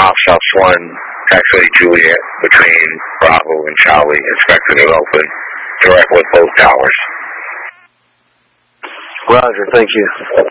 South 1, X-ray Juliet, between Bravo and Charlie, expected it open, direct with both towers. Roger, thank you.